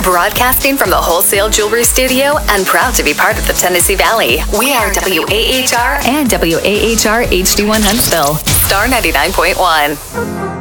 Broadcasting from the Wholesale Jewelry Studio and proud to be part of the Tennessee Valley. We are WAHR and WAHR HD1 Huntsville. Star 99.1.